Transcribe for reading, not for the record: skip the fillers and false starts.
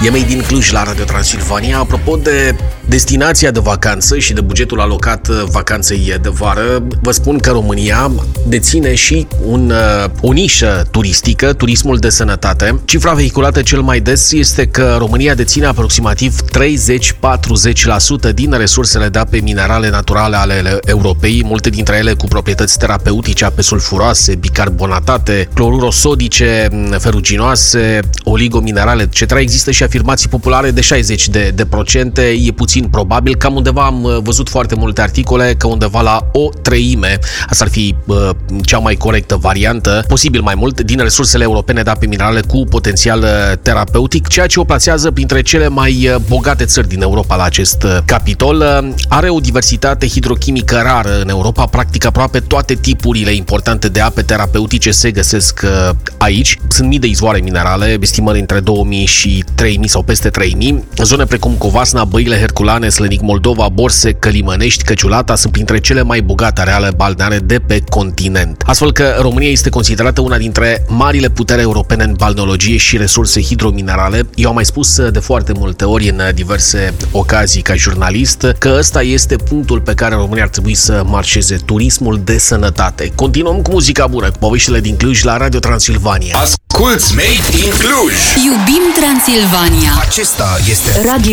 E Made din Cluj la Radio Transilvania. Apropo de destinația de vacanță și de bugetul alocat vacanței de vară, vă spun că România deține și o nișă turistică, turismul de sănătate. Cifra vehiculată cel mai des este că România deține aproximativ 30-40% din resursele de ape minerale naturale ale Europei, multe dintre ele cu proprietăți terapeutice, ape sulfuroase, bicarbonatate, clorurosodice, feruginoase, oligominerale, etc. Există și afirmații populare de 60%, e puțin probabil, cam undeva am văzut foarte multe articole că undeva la o treime, asta ar fi cea mai corectă variantă, posibil mai mult, din resursele europene de ape minerale cu potențial terapeutic, ceea ce o plasează printre cele mai bogate țări din Europa la acest capitol. Are o diversitate hidrochimică rară în Europa, practic aproape toate tipurile importante de ape terapeutice se găsesc aici. Sunt mii de izvoare minerale, estimări între 2000 și 3000 sau peste 3000. Zone precum Covasna, Băile Herculane, Slănic Moldova, Borse, Călimănești, Căciulata sunt printre cele mai bogate areale balneare de pe continent. Astfel că România este considerată una dintre marile puteri europene în balneologie și resurse hidrominerale. Eu am mai spus de foarte multe ori în diverse ocazii ca jurnalist că ăsta este punctul pe care România ar trebui să marșeze, turismul de sănătate. Continuăm cu muzica bună, cu poveștile din Cluj la Radio Transilvania. Asculți Made in Cluj! Iubim Transilvania! Acesta este Radio